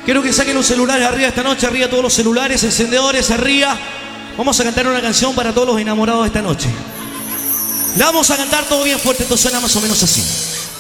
Quiero que saquen los celulares arriba esta noche, arriba todos los celulares, encendedores, arriba. Vamos a cantar una canción para todos los enamorados de esta noche. La vamos a cantar todo bien fuerte, esto suena más o menos así.